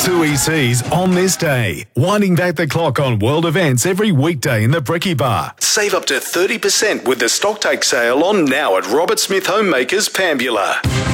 Two ECs on this day. Winding back the clock on world events every weekday in the Brekkie Bar. Save up to 30% with the stocktake sale on now at Robert Smith Homemakers, Pambula.